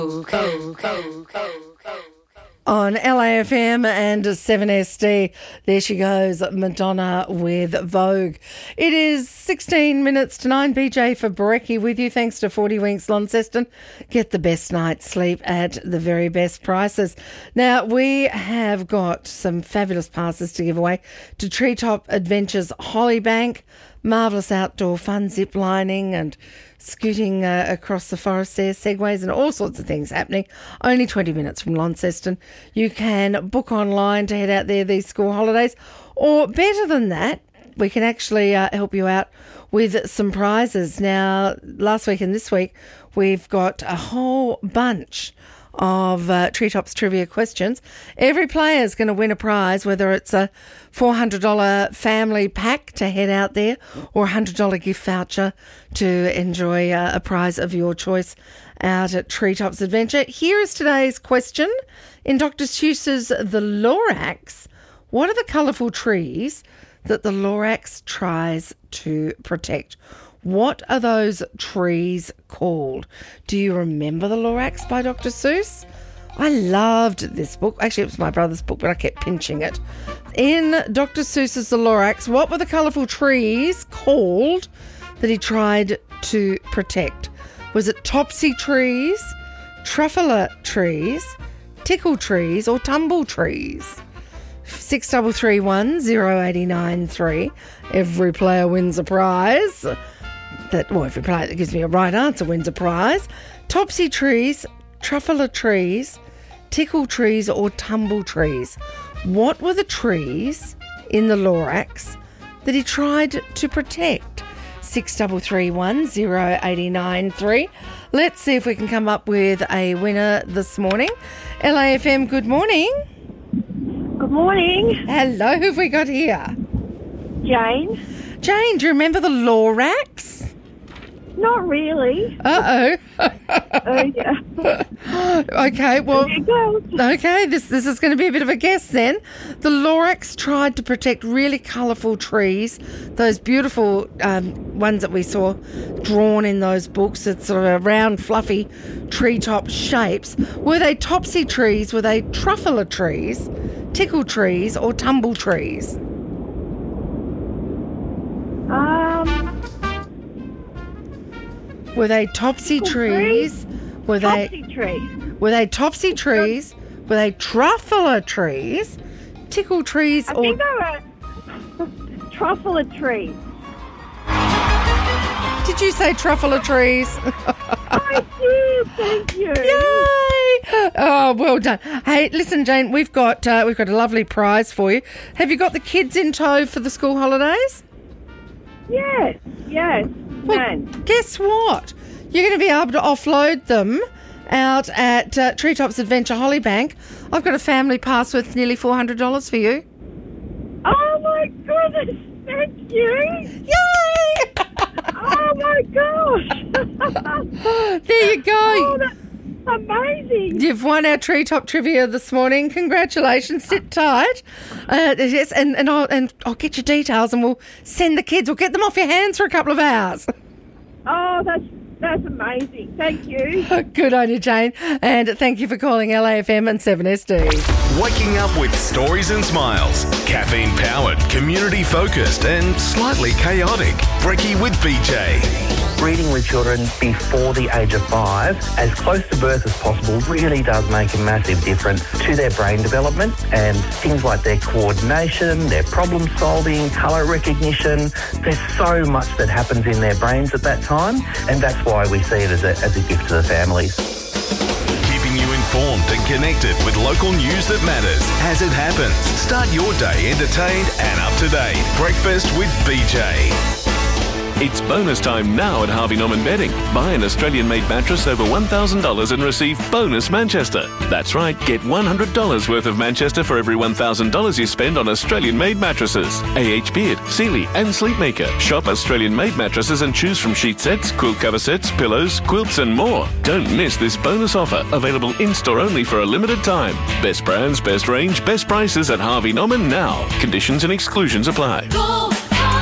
On LAFM and 7SD, there she goes, Madonna with Vogue. It is 16 minutes to 9. BJ for Brekkie with you, thanks to 40 Winks Launceston. Get the best night's sleep at the very best prices. Now, we have got some fabulous passes to give away to Treetop Adventures Hollybank. Marvellous outdoor fun, zip lining and scooting across the forest there, segways and all sorts of things happening. Only 20 minutes from Launceston. You can book online to head out there these school holidays. Or better than that, we can actually help you out with some prizes. Now, last week and this week, we've got a whole bunch of Treetops trivia questions. Every player is going to win a prize, whether it's a $400 family pack to head out there or a $100 gift voucher to enjoy a prize of your choice out at Treetops Adventure. Here is today's question. In Dr. Seuss's The Lorax, what are the colourful trees that the Lorax tries to protect? What are those trees called? Do you remember The Lorax by Dr. Seuss? I loved this book. Actually, it was my brother's book, but I kept pinching it. In Dr. Seuss's The Lorax, what were the colourful trees called that he tried to protect? Was it topsy trees, truffula trees, tickle trees, or tumble trees? 6331 0893. Every player wins a prize. Every player that gives me a right answer wins a prize. Topsy trees, truffula trees, tickle trees or tumble trees. What were the trees in the Lorax that he tried to protect? 6331 0893. Let's see if we can come up with a winner this morning. LAFM, good morning. Good morning. Hello, who have we got here? Jane. Jane, do you remember the Lorax? Not really. Uh-oh. Oh, yeah. Okay, well, There you go. okay, this is going to be a bit of a guess then. The Lorax tried to protect really colourful trees, those beautiful ones that we saw drawn in those books, it's sort of round, fluffy treetop shapes. Were they topsy trees? Were they truffula trees, tickle trees or tumble trees? Were they topsy trees? Were they topsy trees? Were they truffula trees? Tickle trees I or... think they were truffula trees. Did you say truffula trees? I did, thank you. Yay! Oh, well done. Hey, listen, Jane, we've got a lovely prize for you. Have you got the kids in tow for the school holidays? Yes. Well, Man. guess what? You're going to be able to offload them out at Treetops Adventure Hollybank. I've got a family pass worth nearly $400 for you. Oh, my goodness. Thank you. Yay! Oh, my gosh. There you go. Oh, that's amazing. You've won our Treetop Trivia this morning. Congratulations. Sit tight. Yes, and I'll get your details and we'll send the kids. We'll get them off your hands for a couple of hours. Oh, that's amazing. Thank you. Good on you, Jane. And thank you for calling LAFM and 7SD. Waking up with stories and smiles. Caffeine-powered, community-focused and slightly chaotic. Brekkie with BJ. Breeding with children before the age of 5, as close to birth as possible, really does make a massive difference to their brain development and things like their coordination, their problem solving, colour recognition. There's so much that happens in their brains at that time, and that's why we see it as a gift to the families. Keeping you informed and connected with local news that matters as it happens. Start your day entertained and up to date. Breakfast with BJ. It's bonus time now at Harvey Norman Bedding. Buy an Australian-made mattress over $1,000 and receive bonus Manchester. That's right, get $100 worth of Manchester for every $1,000 you spend on Australian-made mattresses. AH Beard, Sealy and Sleepmaker. Shop Australian-made mattresses and choose from sheet sets, quilt cover sets, pillows, quilts and more. Don't miss this bonus offer, available in-store only for a limited time. Best brands, best range, best prices at Harvey Norman now. Conditions and exclusions apply.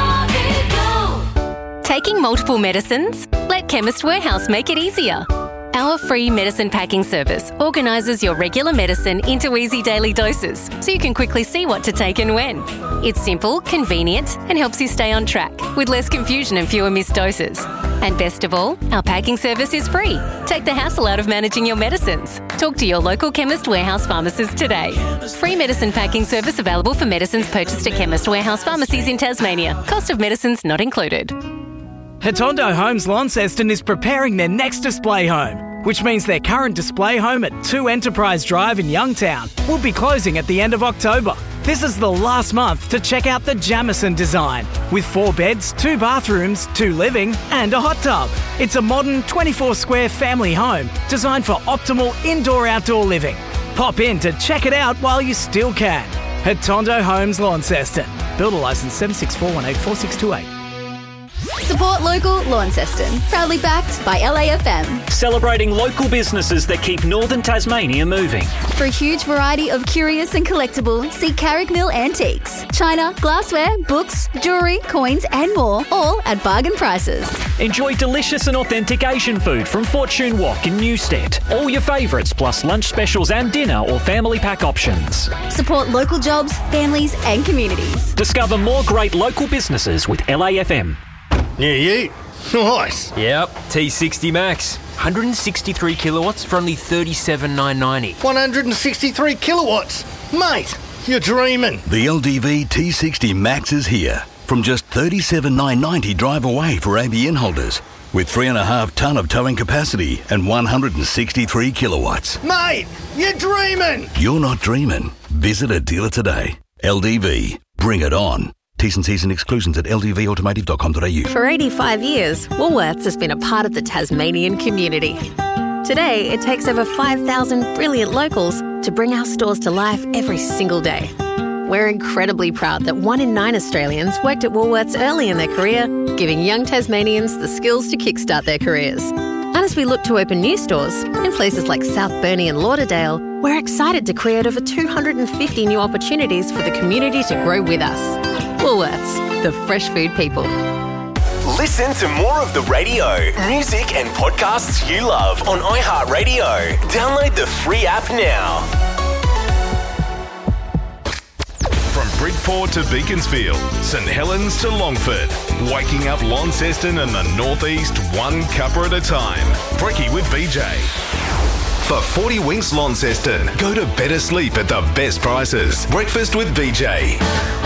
Taking multiple medicines? Let Chemist Warehouse make it easier. Our free medicine packing service organises your regular medicine into easy daily doses, so you can quickly see what to take and when. It's simple, convenient, and helps you stay on track, with less confusion and fewer missed doses. And best of all, our packing service is free. Take the hassle out of managing your medicines. Talk to your local Chemist Warehouse pharmacist today. Free medicine packing service available for medicines purchased at Chemist Warehouse pharmacies in Tasmania. Cost of medicines not included. Hatondo Homes Launceston is preparing their next display home, which means their current display home at 2 Enterprise Drive in Youngtown will be closing at the end of October. This is the last month to check out the Jamison design, with 4 beds, 2 bathrooms, 2 living and a hot tub. It's a modern 24-square family home designed for optimal indoor-outdoor living. Pop in to check it out while you still can. Hatondo Homes Launceston. Builder licence 7641846228. Support local Launceston. Proudly backed by LAFM. Celebrating local businesses that keep northern Tasmania moving. For a huge variety of curious and collectible, see Carrick Mill Antiques. China, glassware, books, jewellery, coins and more, all at bargain prices. Enjoy delicious and authentic Asian food from Fortune Wok in Newstead. All your favourites plus lunch specials and dinner or family pack options. Support local jobs, families and communities. Discover more great local businesses with LAFM. Yeah, you. Nice. Yep, T60 Max. 163 kilowatts for only $37,990. 163 kilowatts. Mate, you're dreaming. The LDV T60 Max is here. From just $37,990 drive away for ABN holders. With 3.5 tonne of towing capacity and 163 kilowatts. Mate, you're dreaming. You're not dreaming. Visit a dealer today. LDV. Bring it on. T's and C's and exclusions at ldvautomotive.com.au. For 85 years, Woolworths has been a part of the Tasmanian community. Today, it takes over 5,000 brilliant locals to bring our stores to life every single day. We're incredibly proud that 1 in 9 Australians worked at Woolworths early in their career, giving young Tasmanians the skills to kickstart their careers. And as we look to open new stores in places like South Burnie and Lauderdale, we're excited to create over 250 new opportunities for the community to grow with us. Woolworths, the fresh food people. Listen to more of the radio, music and podcasts you love on iHeartRadio. Download the free app now. From Bridport to Beaconsfield, St Helens to Longford, waking up Launceston and the Northeast one cuppa at a time. Brekkie with BJ. For 40 Winks Launceston, go to better sleep at the best prices. Breakfast with BJ.